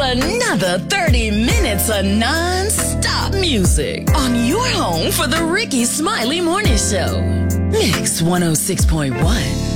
another 30 minutes of non-stop music on your home for the Ricky Smiley Morning Show. Mix 106.1.